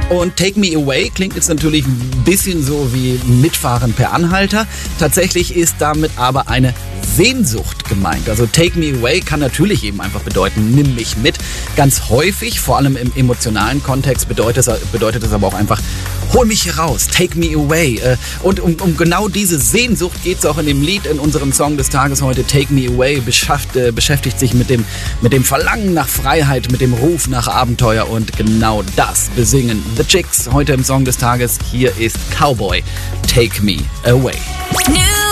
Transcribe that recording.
Und Take Me Away klingt jetzt natürlich ein bisschen so wie Mitfahren per Anhalter. Tatsächlich ist damit aber eine Sehnsucht gemeint. Also Take Me Away kann natürlich eben einfach bedeuten, nimm mich mit. Ganz häufig, vor allem im emotionalen Kontext, bedeutet es aber auch einfach, hol mich hier raus, take me away. Und um genau diese Sehnsucht geht es auch in dem Lied, in unserem Song des Tages heute, Take Me Away, beschäftigt sich mit dem Verlangen nach Freiheit, mit dem Ruf nach Abenteuer und genau das besingen The Chicks heute im Song des Tages. Hier ist Cowboy, Take Me Away.